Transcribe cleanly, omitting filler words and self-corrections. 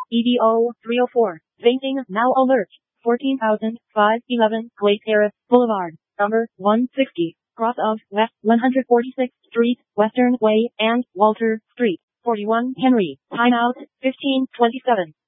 EDO 304. Fainting now alert. 14,511 Glade Terrace Boulevard, number 160, cross of West 146th Street, Western Way, and Walter Street. 41 Henry. Timeout 15:27.